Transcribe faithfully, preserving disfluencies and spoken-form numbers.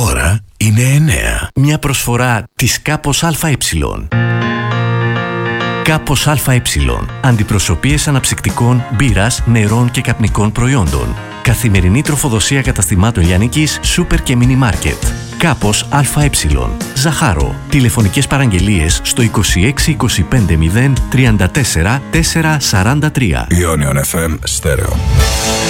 ώρα είναι εννέα. Μια προσφορά της Κάπος ΑΕ. Κάπος ΑΕ. Αντιπροσωπείες αναψυκτικών, μπύρας, νερών και καπνικών προϊόντων. Καθημερινή τροφοδοσία καταστημάτων λιανικής, σούπερ και μίνι μάρκετ. Κάπος ΑΕ. Ζαχάρο. Τηλεφωνικές παραγγελίες στο είκοσι έξι είκοσι πέντε μηδέν τριάντα τέσσερα τετρακόσια σαράντα τρία. Ionion εφ εμ Stereo.